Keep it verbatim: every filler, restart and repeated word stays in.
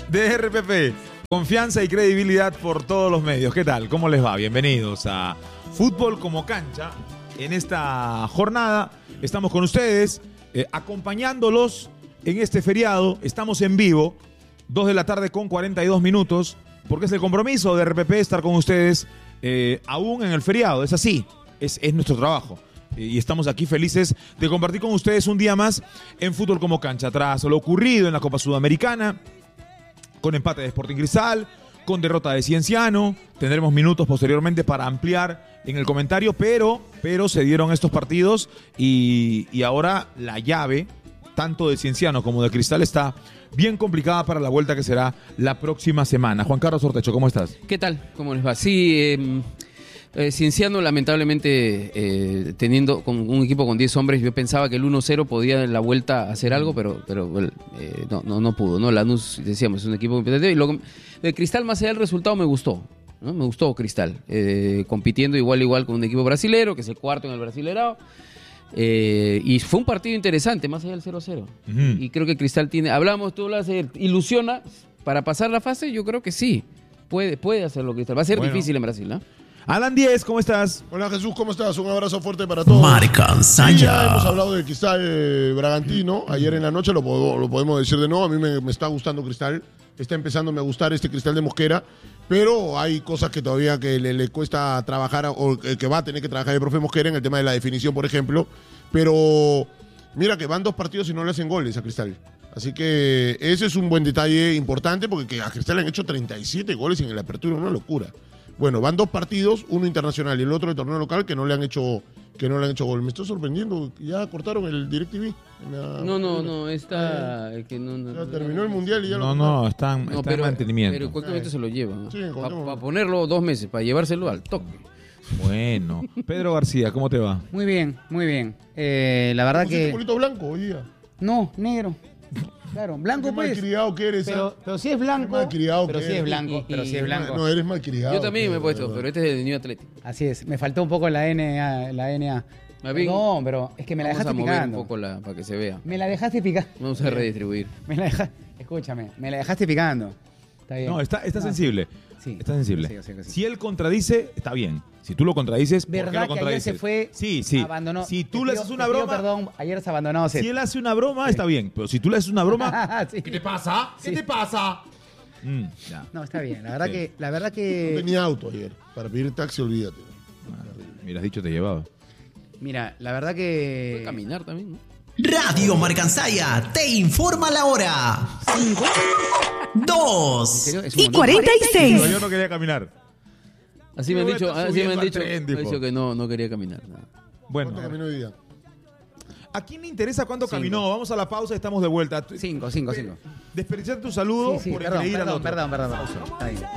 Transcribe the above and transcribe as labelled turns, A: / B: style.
A: de R P P. Confianza y credibilidad por todos los medios. ¿Qué tal? ¿Cómo les va? Bienvenidos a Fútbol como Cancha. En esta jornada estamos con ustedes, eh, acompañándolos en este feriado. Estamos en vivo, dos de la tarde con cuarenta y dos minutos, porque es el compromiso de R P P estar con ustedes eh, aún en el feriado. Es así, es, es nuestro trabajo. Y estamos aquí felices de compartir con ustedes un día más en Fútbol como Cancha. Tras lo ocurrido en la Copa Sudamericana, con empate de Sporting Cristal, con derrota de Cienciano, tendremos minutos posteriormente para ampliar en el comentario, pero, pero se dieron estos partidos y, y ahora la llave, tanto de Cienciano como de Cristal, está bien complicada para la vuelta que será la próxima semana. Juan Carlos Ortecho, ¿cómo estás?
B: ¿Qué tal? ¿Cómo les va? Sí, eh, eh, Cienciano lamentablemente eh, teniendo con un equipo con diez hombres, yo pensaba que el uno cero podía en la vuelta hacer algo, pero, pero eh, no, no, no pudo, ¿no? Lanús, decíamos, es un equipo competitivo. Y luego, de Cristal, más allá del resultado, me gustó, ¿no? Me gustó Cristal, eh, compitiendo igual igual con un equipo brasilero, que es el cuarto en el Brasilerao. Eh, y fue un partido interesante, más allá del cero cero. Uh-huh. Y creo que Cristal tiene, hablamos, tú hablas, eh, ilusiona para pasar la fase. Yo creo que sí, puede, puede hacerlo Cristal. Va a ser bueno. Difícil en Brasil, ¿no?
A: Alan Díez, ¿cómo estás?
C: Hola Jesús, ¿cómo estás? Un abrazo fuerte para todos.
D: Marcansaya.
C: Sí, ya hemos hablado de Cristal eh, Bragantino ayer en la noche, lo, lo podemos decir de nuevo. A mí me, me está gustando Cristal, está empezando a gustar este Cristal de Mosquera, pero hay cosas que todavía que le, le cuesta trabajar, o que va a tener que trabajar el profe Mosquera en el tema de la definición, por ejemplo. Pero mira que van dos partidos y no le hacen goles a Cristal. Así que ese es un buen detalle importante, porque a Cristal le han hecho treinta y siete goles en el Apertura, una locura. Bueno, van dos partidos, uno internacional y el otro de torneo local, que no le han hecho que no le han hecho gol. Me estoy sorprendiendo, ya cortaron el DirecTV. La...
B: No, no, no, está... Eh, que no, no,
C: ya terminó el Mundial y ya
A: no,
C: lo...
A: No, no, están,
B: no,
A: están
B: pero,
A: en mantenimiento.
B: Pero en cualquier momento se lo llevan.
C: Sí,
B: para pa ponerlo dos meses, para llevárselo al toque.
A: Bueno. Pedro García, ¿cómo te va?
E: Muy bien, muy bien. Eh, la verdad que...
C: ¿Pusiste blanco hoy día?
E: No, negro. Claro, blanco pues.
C: Malcriado que eres.
E: Pero, pero si es blanco.
C: Malcriado
E: pero
C: que
E: si es
C: eres.
E: blanco. Pero si es blanco.
C: No, eres malcriado.
B: Yo también
C: que,
B: me he puesto,
C: verdad.
B: pero este es de New Athletic.
E: Así es. Me faltó un poco la N A. La N A. No, pero es que me la
B: Vamos
E: dejaste
B: a mover
E: picando.
B: un poco la, para que se vea.
E: Me la dejaste picando.
B: Vamos a redistribuir.
E: Me la dejaste. Escúchame, me la dejaste picando. Está bien.
A: No, está, está
E: no.
A: sensible.
E: Sí.
A: Está sensible.
E: Sí, sí, sí, sí.
A: Si él contradice, está bien. Si tú lo contradices, ¿por
E: ¿verdad
A: qué lo
E: que ayer
A: contradices?
E: se fue?
A: Sí, sí.
E: Abandonó.
A: Si tú
E: Te
A: le
E: pido-
A: haces una
E: te pido
A: broma,
E: Perdón, ayer se abandonó.
A: si él hace una broma, está bien. Pero si tú le haces una broma,
E: Sí.
A: ¿qué te pasa? ¿Qué
E: Sí.
A: te pasa? Mm, ya.
E: No, está bien. La verdad
A: Sí.
E: que. La verdad
C: No
E: que.
C: tenía auto ayer. Para pedir taxi, olvídate.
A: Me hubieras dicho te llevaba.
E: Mira, la verdad
B: Puede
E: que.
B: caminar también, ¿no?
D: Radio Marcansaya te informa la hora.
E: Cinco.
D: Dos.
E: ¿En serio? Es un
F: Y
E: montón.
F: cuarenta y seis.
A: Pero yo no quería caminar.
B: Así me han
A: Pero
B: dicho,
A: está
B: así me
A: subiendo
B: han
A: al
B: dicho,
A: tren,
B: me
A: tipo.
B: han dicho que no, no quería caminar. No.
A: Bueno,
C: ¿Cuánto caminó hoy día?
A: ¿a quién le interesa cuánto
B: Cinco.
A: caminó? Vamos a la pausa y estamos de vuelta.
E: Cinco, cinco, cinco.
A: Desperdiciar tu saludo
E: Sí, sí,
A: por
E: perdón,
A: ir al
E: perdón,
A: otro.
E: perdón, perdón, perdón. Está bien.